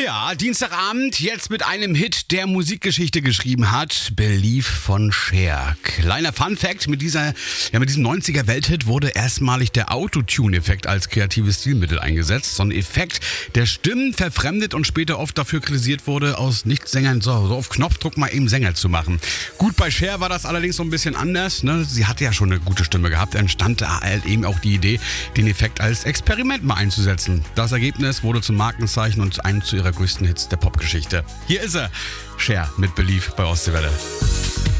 Ja, Dienstagabend, jetzt mit einem Hit, der Musikgeschichte geschrieben hat, Believe von Cher. Kleiner Funfact, mit diesem 90er-Welthit wurde erstmalig der Autotune-Effekt als kreatives Stilmittel eingesetzt. So ein Effekt, der Stimmen verfremdet und später oft dafür kritisiert wurde, aus Nichtsängern so auf Knopfdruck mal eben Sänger zu machen. Gut, bei Cher war das allerdings so ein bisschen anders. Ne? Sie hatte ja schon eine gute Stimme gehabt, entstand halt eben auch die Idee, den Effekt als Experiment mal einzusetzen. Das Ergebnis wurde zum Markenzeichen und einem zu ihrer größten Hits der Popgeschichte. Hier ist er, Cher mit Believe bei Ostseewelle.